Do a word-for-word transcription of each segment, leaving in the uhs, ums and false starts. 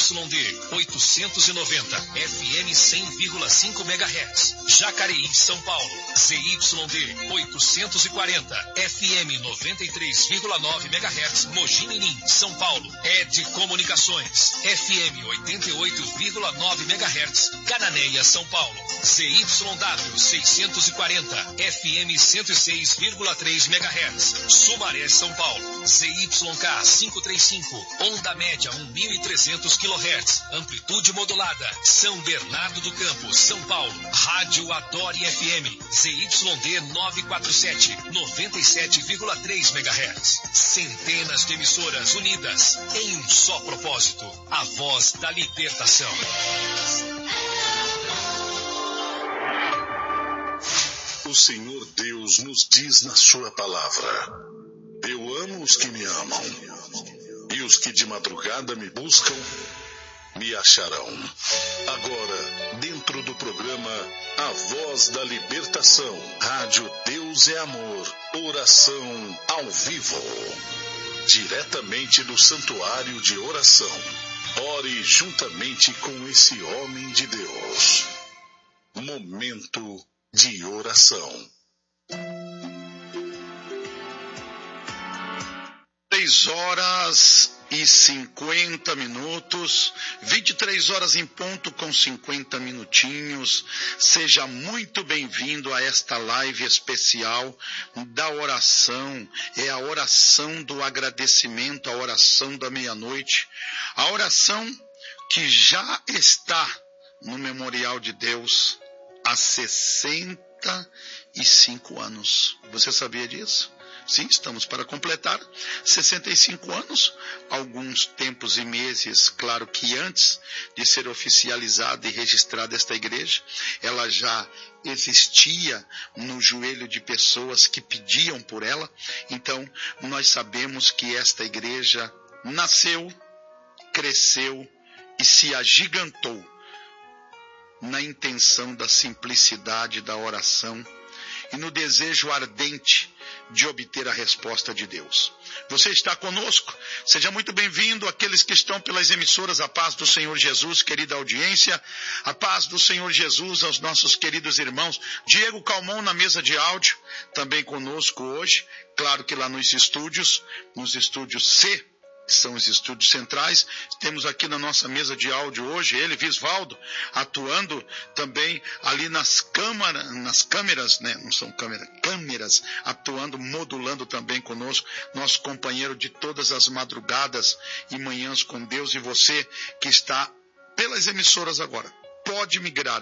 D oitocentos e noventa, F M cem vírgula cinco megahertz. Jacareí, São Paulo, Z Y D oitocentos e quarenta, F M noventa e três vírgula nove megahertz. Mogi Mirim, São Paulo, Ed Comunicações, F M oitenta e oito vírgula nove megahertz. Cananéia, São Paulo, Z Y W seiscentos e quarenta, F M cento e seis vírgula três megahertz. Sumaré, São Paulo, Z Y K quinhentos e trinta e cinco, onda média mil e trezentos quilohertz, amplitude modulada. São Bernardo do Campo, São Paulo, Rádio Adore F M, Z Y D novecentos e quarenta e sete, noventa e sete vírgula três megahertz. Centenas de emissoras unidas em um só propósito, a voz da libertação. O Senhor Deus nos diz na sua palavra: eu amo os que me amam, e os que de madrugada me buscam, me acharão. Agora, dentro do programa A Voz da Libertação, Rádio Deus é Amor, oração ao vivo, diretamente do Santuário de Oração. Ore juntamente com esse homem de Deus. Momento de oração. Três horas e cinquenta minutos, vinte e três horas em ponto com cinquenta minutinhos. Seja muito bem-vindo a esta live especial da oração. É a oração do agradecimento, a oração da meia-noite, a oração que já está no Memorial de Deus há sessenta e cinco anos. Você sabia disso? Sim, estamos para completar sessenta e cinco anos, alguns tempos e meses, claro que antes de ser oficializada e registrada esta igreja, ela já existia no joelho de pessoas que pediam por ela. Então, nós sabemos que esta igreja nasceu, cresceu e se agigantou na intenção da simplicidade da oração e no desejo ardente de obter a resposta de Deus. Você está conosco? Seja muito bem-vindo. Aqueles que estão pelas emissoras, a paz do Senhor Jesus, querida audiência, a paz do Senhor Jesus aos nossos queridos irmãos. Diego Calmon na mesa de áudio, também conosco hoje, claro que lá nos estúdios, nos estúdios C, que são os estúdios centrais. Temos aqui na nossa mesa de áudio hoje ele, Visvaldo, atuando também ali nas câmeras, nas câmeras, né? Não são câmeras, câmeras, atuando, modulando também conosco, nosso companheiro de todas as madrugadas e manhãs com Deus. E você que está pelas emissoras agora, pode migrar.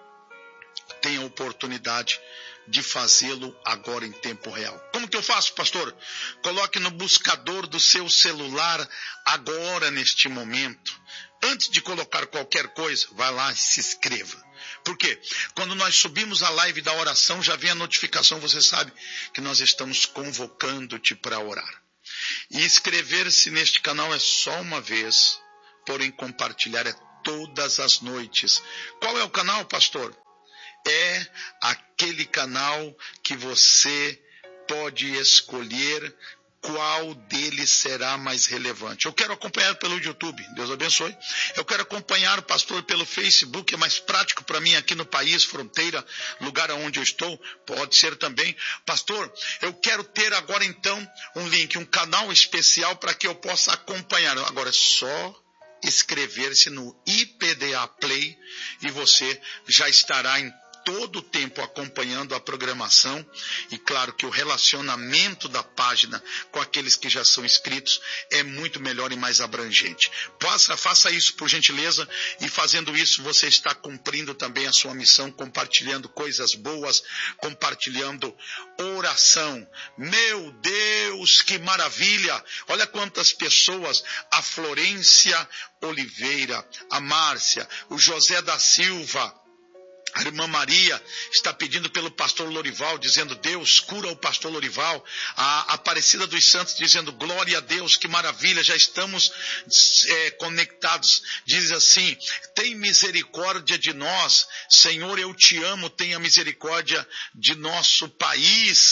Tem a oportunidade de fazê-lo agora em tempo real. Como que eu faço, pastor? Coloque no buscador do seu celular agora, neste momento. Antes de colocar qualquer coisa, vai lá e se inscreva. Por quê? Quando nós subimos a live da oração, já vem a notificação, você sabe que nós estamos convocando-te para orar. E inscrever-se neste canal é só uma vez, porém compartilhar é todas as noites. Qual é o canal, pastor? É aquele canal que você pode escolher qual deles será mais relevante. Eu quero acompanhar pelo YouTube, Deus abençoe. Eu quero acompanhar o pastor pelo Facebook, é mais prático para mim aqui no país, fronteira, lugar onde eu estou, pode ser também. Pastor, eu quero ter agora então um link, um canal especial para que eu possa acompanhar. Agora é só inscrever-se no I P D A Play e você já estará em todo o tempo acompanhando a programação. E claro que o relacionamento da página com aqueles que já são inscritos é muito melhor e mais abrangente. Faça, faça isso por gentileza, e fazendo isso você está cumprindo também a sua missão, compartilhando coisas boas, compartilhando oração. Meu Deus, que maravilha! Olha quantas pessoas, a Florência Oliveira, a Márcia, o José da Silva, a irmã Maria está pedindo pelo pastor Lorival, dizendo: Deus, cura o pastor Lorival. A Aparecida dos Santos dizendo: glória a Deus, que maravilha, já estamos é, conectados. Diz assim: tem misericórdia de nós, Senhor, eu te amo, tenha misericórdia de nosso país.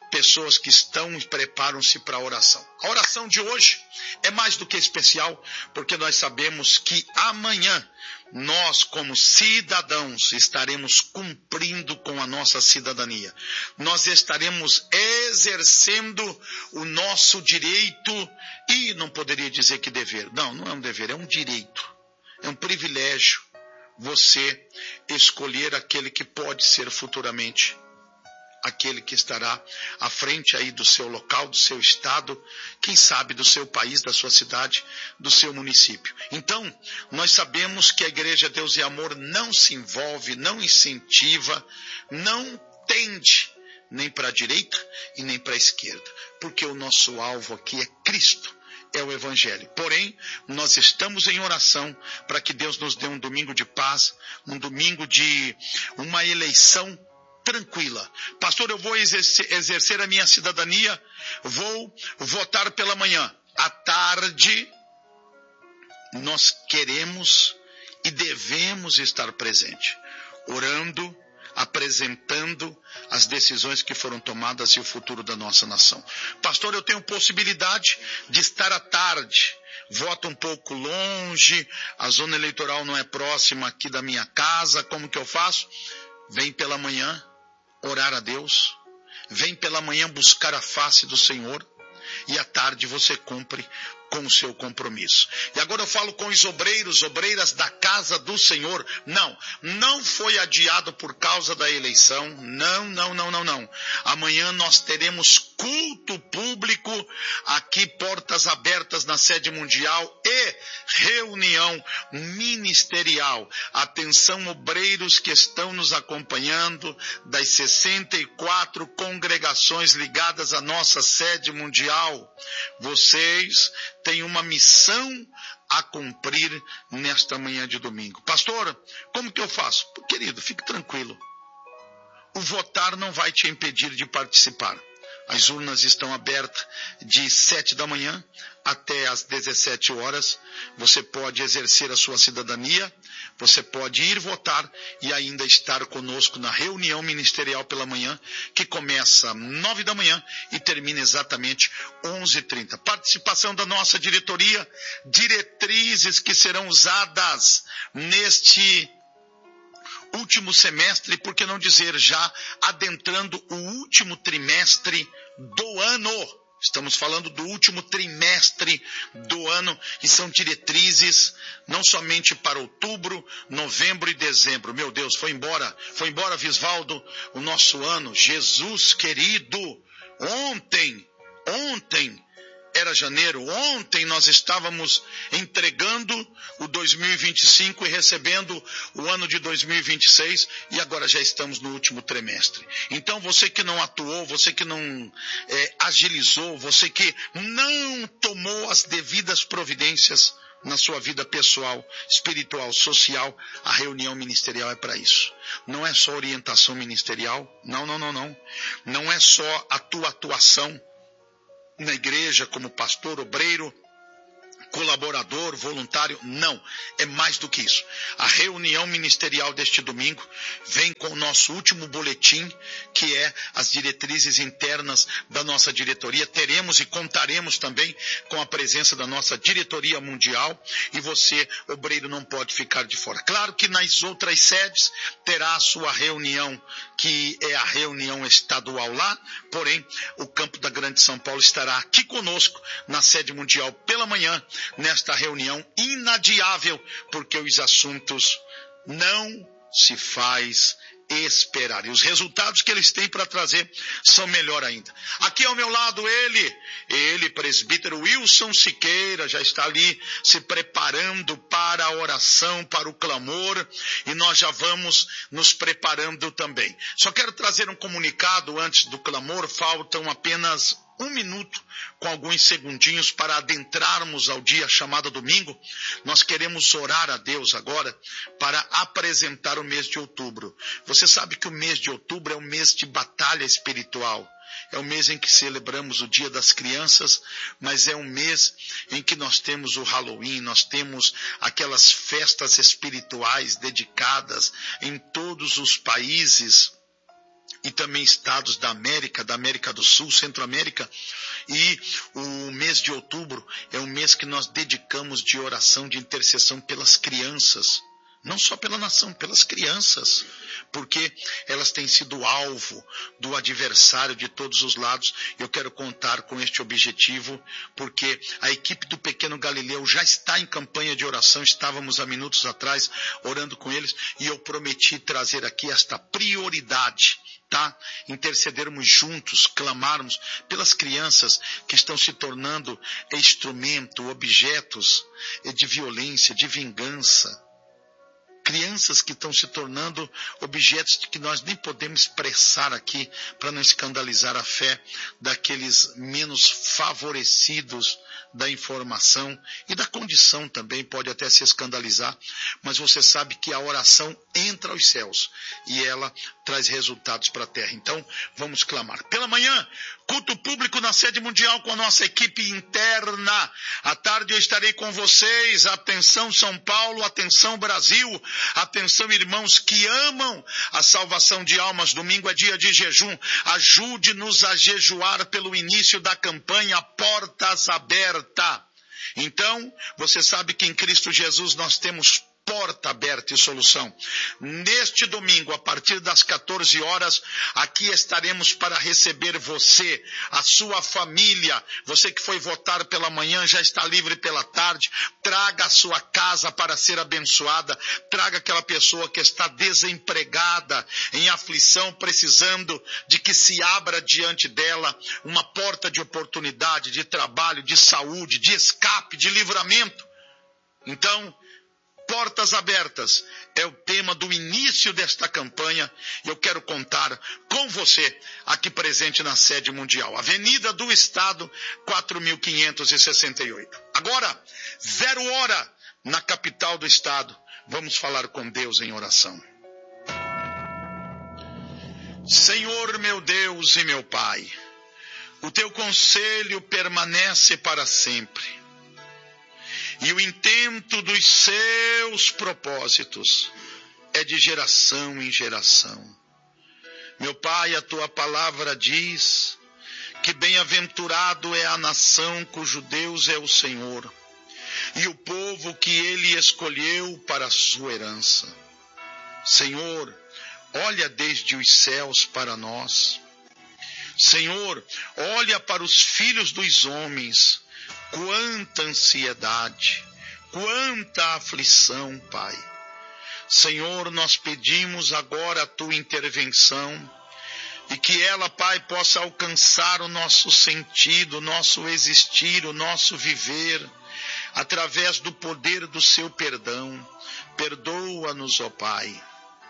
pessoas que estão e preparam-se para a oração. A oração de hoje é mais do que especial, porque nós sabemos que amanhã nós, como cidadãos, estaremos cumprindo com a nossa cidadania. Nós estaremos exercendo o nosso direito, e não poderia dizer que dever. Não, não é um dever, é um direito. É um privilégio você escolher aquele que pode ser futuramente aquele que estará à frente aí do seu local, do seu estado, quem sabe do seu país, da sua cidade, do seu município. Então, nós sabemos que a Igreja Deus e Amor não se envolve, não incentiva, não tende nem para a direita e nem para a esquerda, porque o nosso alvo aqui é Cristo, é o Evangelho. Porém, nós estamos em oração para que Deus nos dê um domingo de paz, um domingo de uma eleição tranquila. Pastor, eu vou exercer, exercer a minha cidadania, vou votar pela manhã. À tarde, nós queremos e devemos estar presentes, orando, apresentando as decisões que foram tomadas e o futuro da nossa nação. Pastor, eu tenho possibilidade de estar à tarde, voto um pouco longe, a zona eleitoral não é próxima aqui da minha casa, como que eu faço? Vem pela manhã orar a Deus, vem pela manhã buscar a face do Senhor, e à tarde você cumpre com o seu compromisso. E agora eu falo com os obreiros, obreiras da casa do Senhor. Não, não foi adiado por causa da eleição. Não, não, não, não, não. Amanhã nós teremos culto público aqui, portas abertas na sede mundial e reunião ministerial. Atenção, obreiros que estão nos acompanhando das sessenta e quatro congregações ligadas à nossa sede mundial. Vocês tem uma missão a cumprir nesta manhã de domingo. Pastor, como que eu faço? Querido, fique tranquilo. O votar não vai te impedir de participar. As urnas estão abertas de sete da manhã até às dezessete horas. Você pode exercer a sua cidadania, você pode ir votar e ainda estar conosco na reunião ministerial pela manhã, que começa às nove da manhã e termina exatamente onze e trinta. Participação da nossa diretoria, diretrizes que serão usadas neste último semestre, por que não dizer já adentrando o último trimestre do ano. Estamos falando do último trimestre do ano e são diretrizes não somente para outubro, novembro e dezembro. Meu Deus, foi embora, foi embora, Visvaldo, o nosso ano. Jesus querido, ontem, ontem era janeiro, ontem nós estávamos entregando o dois mil e vinte e cinco e recebendo o ano de dois mil e vinte e seis e agora já estamos no último trimestre. Então você que não atuou, você que não é, agilizou, você que não tomou as devidas providências na sua vida pessoal, espiritual, social, a reunião ministerial é para isso. Não é só orientação ministerial, não, não, não, não. Não é só a tua atuação na igreja como pastor, obreiro, colaborador, voluntário, não, é mais do que isso. A reunião ministerial deste domingo vem com o nosso último boletim, que é as diretrizes internas da nossa diretoria. Teremos e contaremos também com a presença da nossa diretoria mundial e você, obreiro, não pode ficar de fora. Claro que nas outras sedes terá a sua reunião, que é a reunião estadual lá, porém o campo da Grande São Paulo estará aqui conosco na sede mundial pela manhã, nesta reunião inadiável, porque os assuntos não se faz esperar. E os resultados que eles têm para trazer são melhor ainda. Aqui ao meu lado ele, ele, presbítero Wilson Siqueira, já está ali se preparando para a oração, para o clamor, e nós já vamos nos preparando também. Só quero trazer um comunicado antes do clamor, faltam apenas um minuto, com alguns segundinhos para adentrarmos ao dia chamado domingo. Nós queremos orar a Deus agora para apresentar o mês de outubro. Você sabe que o mês de outubro é um mês de batalha espiritual. É o mês em que celebramos o Dia das Crianças, mas é um mês em que nós temos o Halloween, nós temos aquelas festas espirituais dedicadas em todos os países e também estados da América, da América do Sul, Centro-América. E o mês de outubro é um mês que nós dedicamos de oração, de intercessão pelas crianças. Não só pela nação, pelas crianças, porque elas têm sido alvo do adversário de todos os lados. Eu quero contar com este objetivo, porque a equipe do Pequeno Galileu já está em campanha de oração. Estávamos há minutos atrás orando com eles, e eu prometi trazer aqui esta prioridade, tá? Intercedermos juntos, clamarmos pelas crianças que estão se tornando instrumento, objetos de violência, de vingança. Crianças que estão se tornando objetos que nós nem podemos expressar aqui para não escandalizar a fé daqueles menos favorecidos da informação e da condição também, pode até se escandalizar, mas você sabe que a oração entra aos céus e ela traz resultados para a terra. Então, vamos clamar. Pela manhã, culto público na sede mundial com a nossa equipe interna. À tarde eu estarei com vocês. Atenção São Paulo, atenção Brasil, atenção irmãos que amam a salvação de almas. Domingo é dia de jejum. Ajude-nos a jejuar pelo início da campanha Portas Abertas. Então, você sabe que em Cristo Jesus nós temos porta aberta e solução. Neste domingo, a partir das quatorze horas, aqui estaremos para receber você, a sua família. Você que foi votar pela manhã, já está livre pela tarde. Traga a sua casa para ser abençoada. Traga aquela pessoa que está desempregada, em aflição, precisando de que se abra diante dela uma porta de oportunidade, de trabalho, de saúde, de escape, de livramento. Então, Portas Abertas é o tema do início desta campanha. Eu quero contar com você aqui presente na sede mundial. Avenida do Estado, quatro mil quinhentos e sessenta e oito. Agora, zero hora na capital do estado. Vamos falar com Deus em oração. Senhor meu Deus e meu Pai, o teu conselho permanece para sempre. E o intento dos seus propósitos é de geração em geração. Meu Pai, a tua palavra diz que bem-aventurado é a nação cujo Deus é o Senhor, e o povo que ele escolheu para a sua herança. Senhor, olha desde os céus para nós. Senhor, olha para os filhos dos homens. Quanta ansiedade, quanta aflição, Pai. Senhor, nós pedimos agora a tua intervenção e que ela, Pai, possa alcançar o nosso sentido, o nosso existir, o nosso viver, através do poder do seu perdão. Perdoa-nos, ó Pai.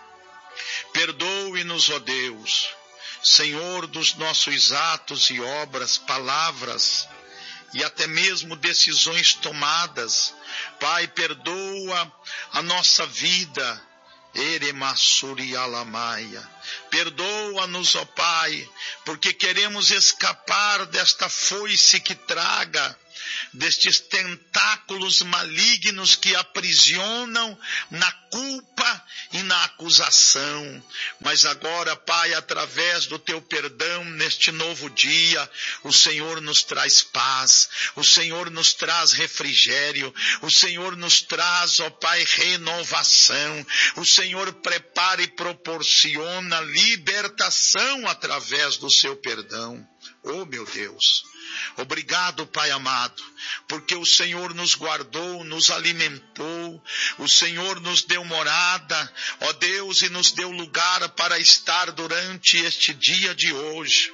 Perdoe-nos, ó Deus, Senhor, dos nossos atos e obras, palavras, e até mesmo decisões tomadas. Pai, perdoa a nossa vida. Eremassuri alamaia. Perdoa-nos, ó Pai, porque queremos escapar desta foice que traga, destes tentáculos malignos que aprisionam na culpa e na acusação. Mas agora, Pai, através do teu perdão neste novo dia, o Senhor nos traz paz, o Senhor nos traz refrigério, o Senhor nos traz, ó Pai, renovação, o Senhor prepara e proporciona libertação através do seu perdão. Oh, meu Deus! Obrigado, Pai amado, porque o Senhor nos guardou, nos alimentou, o Senhor nos deu morada, ó Deus, e nos deu lugar para estar durante este dia de hoje.